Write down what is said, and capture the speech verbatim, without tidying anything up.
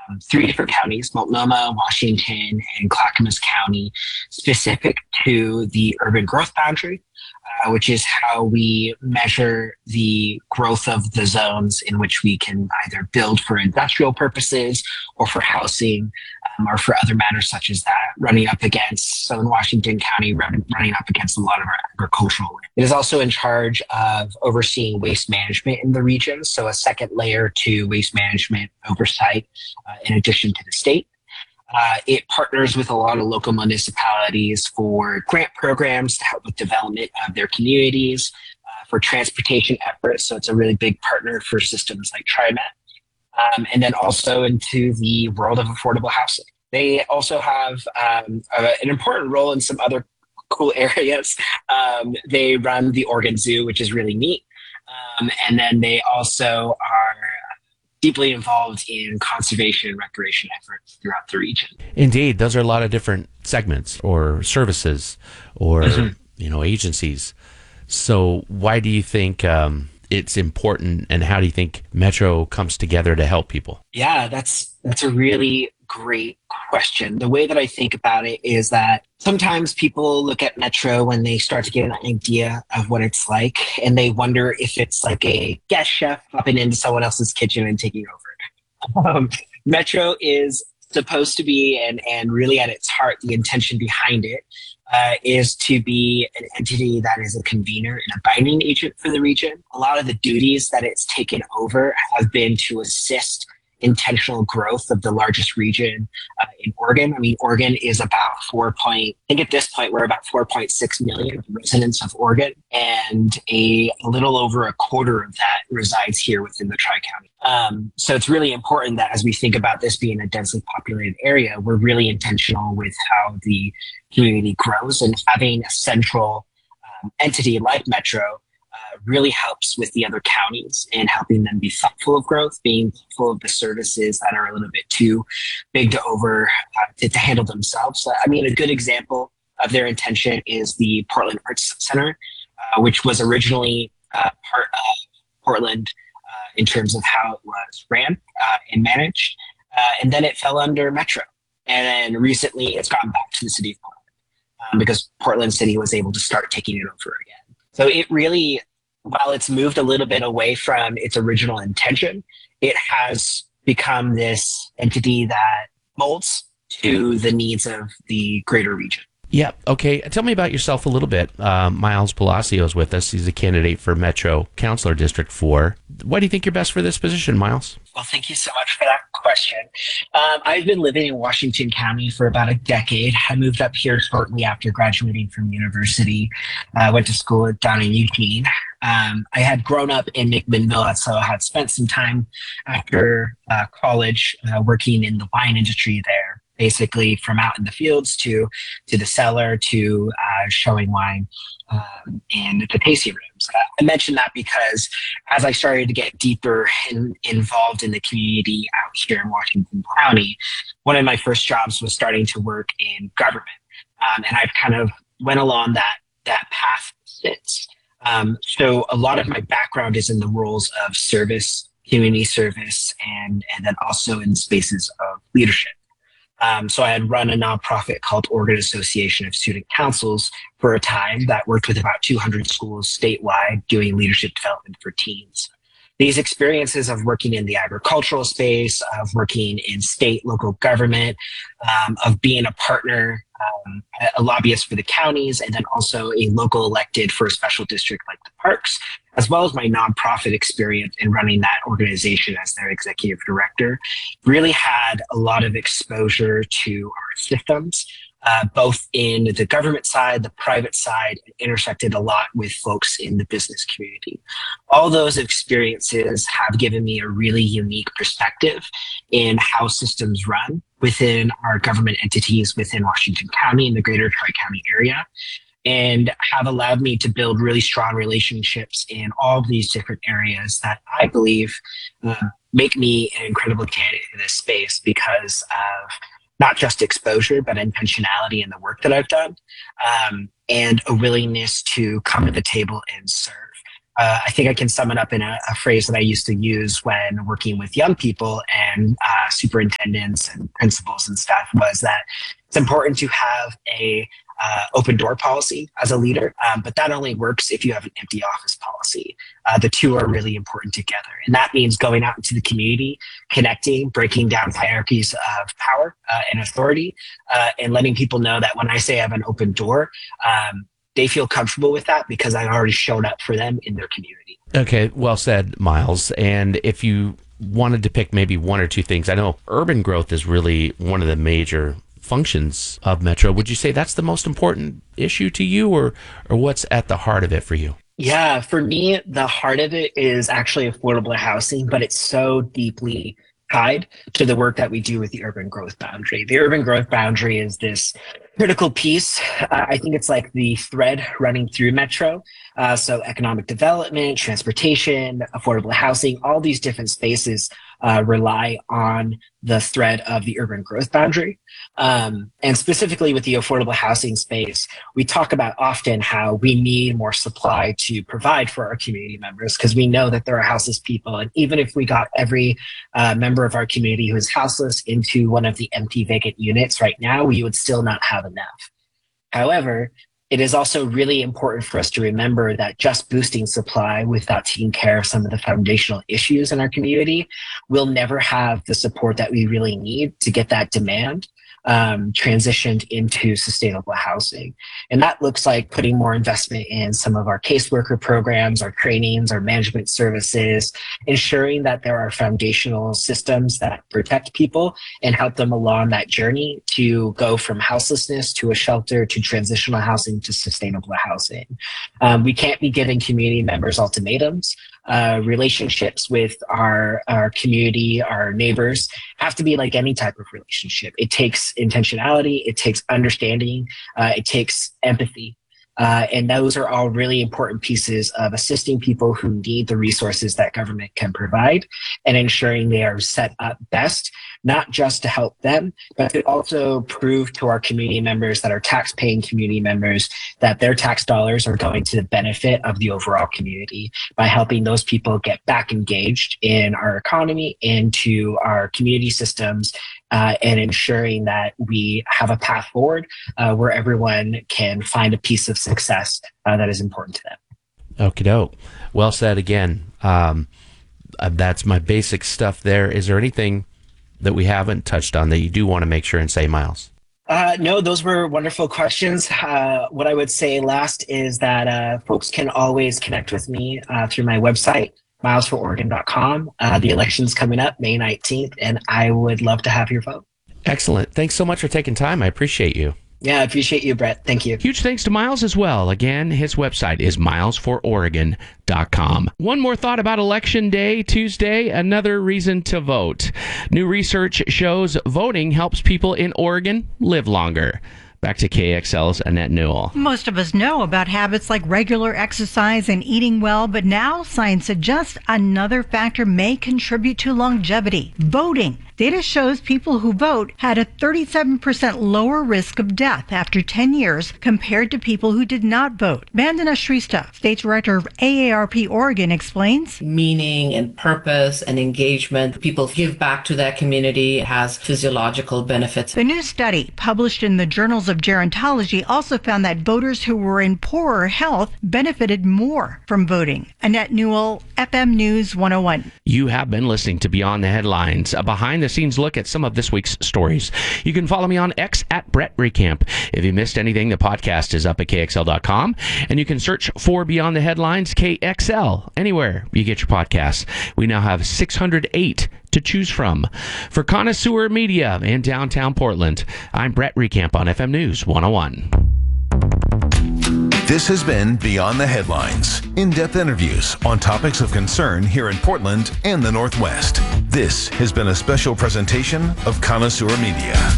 um, three different counties, Multnomah, Washington, and Clackamas County, specific to the urban growth boundary, uh, which is how we measure the growth of the zones in which we can either build for industrial purposes or for housing, um, or for other matters such as that, running up against, so in Washington County, run, running up against a lot of our agricultural land. It is also in charge of overseeing waste management in the region, so a second layer to waste management oversight uh, in addition to the state. Uh, it partners with a lot of local municipalities for grant programs to help with development of their communities, uh, for transportation efforts. So it's a really big partner for systems like TriMet. Um, and then also into the world of affordable housing. They also have um, a, an important role in some other cool areas. Um, they run the Oregon Zoo, which is really neat. Um, and then they also are deeply involved in conservation and recreation efforts throughout the region. Indeed, those are a lot of different segments or services or Mhm. you know agencies. So why do you think um, it's important, and how do you think Metro comes together to help people? Yeah, that's that's a really great question. The way that I think about it is that sometimes people look at Metro when they start to get an idea of what it's like, and they wonder if it's like a guest chef popping into someone else's kitchen and taking over. Um, Metro is supposed to be, and, and really at its heart, the intention behind it uh, is to be an entity that is a convener and a binding agent for the region. A lot of the duties that it's taken over have been to assist intentional growth of the largest region uh, in Oregon. I mean, Oregon is about four point, I think at this point, we're about four point six million residents of Oregon, and a, a little over a quarter of that resides here within the Tri-County. Um, so it's really important that as we think about this being a densely populated area, we're really intentional with how the community grows, and having a central um, entity like Metro Uh, really helps with the other counties and helping them be thoughtful of growth, being thoughtful of the services that are a little bit too big to over uh, to, to handle themselves. So, I mean, a good example of their intention is the Portland Arts Center, uh, which was originally uh, part of Portland uh, in terms of how it was ran uh, and managed, uh, and then it fell under Metro. And then recently, it's gone back to the city of Portland um, because Portland City was able to start taking it over again. So it really, while it's moved a little bit away from its original intention, it has become this entity that molds to the needs of the greater region. Yeah. Okay. Tell me about yourself a little bit. Um, Miles Palacio is with us. He's a candidate for Metro Councilor District four. Why do you think you're best for this position, Miles? Well, thank you so much for that question. Um, I've been living in Washington County for about a decade. I moved up here shortly after graduating from university. I uh, went to school down in Eugene. Um, I had grown up in McMinnville, so I had spent some time after uh, college uh, working in the wine industry there, basically from out in the fields to to the cellar to uh, showing wine um, and the tasting rooms. Uh, I mentioned that because as I started to get deeper in, involved in the community out here in Washington County, one of my first jobs was starting to work in government, um, and I've kind of went along that that path since. Um, so a lot of my background is in the roles of service, community service, and and then also in spaces of leadership. Um, so I had run a nonprofit called Oregon Association of Student Councils for a time that worked with about two hundred schools statewide doing leadership development for teens. These experiences of working in the agricultural space, of working in state, local government, um, of being a partner, um, a lobbyist for the counties, and then also a local elected for a special district like the Parks, as well as my nonprofit experience in running that organization as their executive director, really had a lot of exposure to our systems, uh, both in the government side, the private side, and intersected a lot with folks in the business community. All those experiences have given me a really unique perspective in how systems run within our government entities within Washington County and the greater Tri-County area, and have allowed me to build really strong relationships in all of these different areas that I believe uh, make me an incredible candidate in this space because of not just exposure, but intentionality in the work that I've done, um, and a willingness to come to the table and serve. Uh, I think I can sum it up in a, a phrase that I used to use when working with young people and uh, superintendents and principals and stuff, was that it's important to have a uh, open door policy as a leader, um, but that only works if you have an empty office policy. Uh, the two are really important together. And that means going out into the community, connecting, breaking down hierarchies of power uh, and authority, uh, and letting people know that when I say I have an open door, um, they feel comfortable with that because I already showed up for them in their community. Okay, well said, Miles. And if you wanted to pick maybe one or two things, I know urban growth is really one of the major functions of Metro. Would you say that's the most important issue to you, or or what's at the heart of it for you? Yeah, for me, the heart of it is actually affordable housing, but it's so deeply tied to the work that we do with the urban growth boundary. The urban growth boundary is this critical piece. Uh, I think it's like the thread running through Metro. Uh, so economic development, transportation, affordable housing, all these different spaces uh, rely on the thread of the urban growth boundary. Um, and specifically with the affordable housing space, we talk about often how we need more supply to provide for our community members, because we know that there are houseless people. And even if we got every uh, member of our community who is houseless into one of the empty vacant units right now, we would still not have enough. However, it is also really important for us to remember that just boosting supply without taking care of some of the foundational issues in our community will never have the support that we really need to get that demand um, transitioned into sustainable housing. And that looks like putting more investment in some of our caseworker programs, our trainings, our management services, ensuring that there are foundational systems that protect people and help them along that journey to go from houselessness to a shelter to transitional housing to sustainable housing. Um, we can't be giving community members ultimatums. Uh, relationships with our, our community, our neighbors, have to be like any type of relationship. It takes intentionality, it takes understanding, uh, it takes empathy. Uh, and those are all really important pieces of assisting people who need the resources that government can provide and ensuring they are set up best, not just to help them, but to also prove to our community members that are tax-paying community members that their tax dollars are going to the benefit of the overall community by helping those people get back engaged in our economy, into our community systems, Uh, and ensuring that we have a path forward uh, where everyone can find a piece of success uh, that is important to them. Okie doke. Well said again. Um, uh, that's my basic stuff there. Is there anything that we haven't touched on that you do want to make sure and say, Miles? Uh, no, those were wonderful questions. Uh, what I would say last is that uh, folks can always connect with me uh, through my website, miles for oregon dot com. Uh, the election's coming up May nineteenth, and I would love to have your vote. Excellent. Thanks so much for taking time. I appreciate you. Yeah, I appreciate you, Brett. Thank you. Huge thanks to Miles as well. Again, his website is miles for oregon dot com. One more thought about Election Day, Tuesday, another reason to vote. New research shows voting helps people in Oregon live longer. Back to K X L's Annette Newell. Most of us know about habits like regular exercise and eating well, but now science suggests another factor may contribute to longevity: voting. Data shows people who vote had a thirty-seven percent lower risk of death after ten years compared to people who did not vote. Vandana Shrestha, State Director of A A R P Oregon, explains. Meaning and purpose and engagement. People give back to their community. It has physiological benefits. The new study, published in the Journals of Gerontology, also found that voters who were in poorer health benefited more from voting. Annette Newell, F M News one oh one. You have been listening to Beyond the Headlines, a behind-the-scenes look at some of this week's stories. You can follow me on X at Brett Recamp. If you missed anything, the podcast is up at K X L dot com, and you can search for Beyond the Headlines K X L anywhere you get your podcasts. We now have six hundred eight to choose from. For Connoisseur Media in downtown Portland, I'm Brett Recamp on F M News one oh one. This has been Beyond the Headlines, in-depth interviews on topics of concern here in Portland and the Northwest. This has been a special presentation of Connoisseur Media.